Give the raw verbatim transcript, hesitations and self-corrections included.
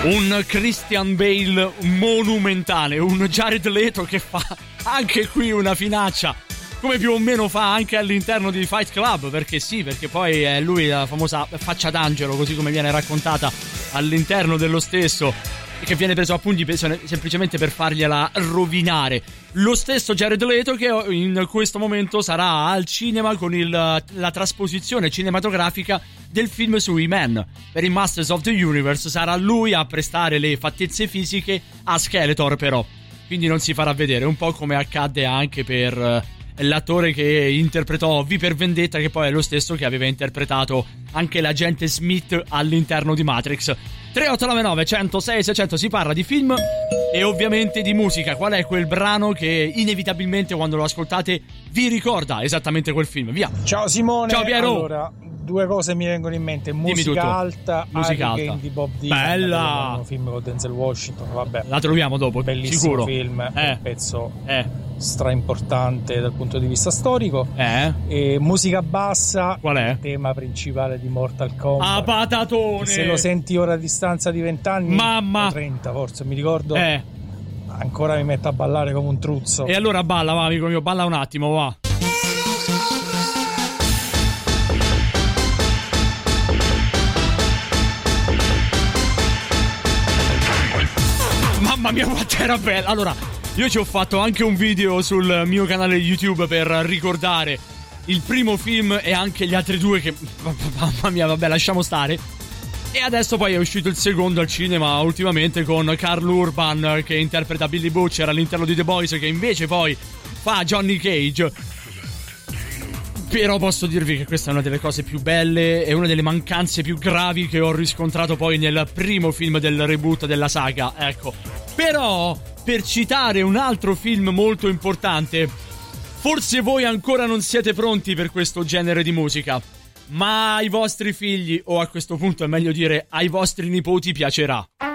Un Christian Bale monumentale, un Jared Leto che fa anche qui una finaccia, come più o meno fa anche all'interno di Fight Club, perché sì, perché poi è lui la famosa faccia d'angelo, così come viene raccontata all'interno dello stesso, che viene preso a pugni semplicemente per fargliela rovinare. Lo stesso Jared Leto che in questo momento sarà al cinema con il, la trasposizione cinematografica del film su He-Man. Per i Masters of the Universe sarà lui a prestare le fattezze fisiche a Skeletor, però quindi non si farà vedere, un po' come accadde anche per l'attore che interpretò V per Vendetta, che poi è lo stesso che aveva interpretato anche l'agente Smith all'interno di Matrix. tre otto nove nove uno zero sei sei zero zero. Si parla di film e ovviamente di musica. Qual è quel brano che inevitabilmente quando lo ascoltate vi ricorda esattamente quel film? Via. Ciao Simone. Ciao Piero. Allora, due cose mi vengono in mente: musica alta, musica alta di Bob Dylan, bella, un film con Denzel Washington, vabbè, la troviamo dopo, bellissimo sicuro. Film, eh. un pezzo eh. stra importante dal punto di vista storico. eh. E musica bassa, qual è? Il tema principale di Mortal Kombat. Ah, patatone! Se lo senti ora a distanza di vent'anni, mamma, trenta forse, mi ricordo, eh. ancora mi metto a ballare come un truzzo. E allora balla, va amico mio, balla un attimo, va. Mamma mia, quanto era bella. Allora, io ci ho fatto anche un video sul mio canale YouTube per ricordare il primo film e anche gli altri due che, mamma mia, vabbè, lasciamo stare. E adesso poi è uscito il secondo al cinema ultimamente con Carl Urban che interpreta Billy Butcher all'interno di The Boys, che invece poi fa Johnny Cage. Però posso dirvi che questa è una delle cose più belle e una delle mancanze più gravi che ho riscontrato poi nel primo film del reboot della saga, ecco. Però, per citare un altro film molto importante, forse voi ancora non siete pronti per questo genere di musica, ma ai vostri figli, o a questo punto è meglio dire ai vostri nipoti, piacerà.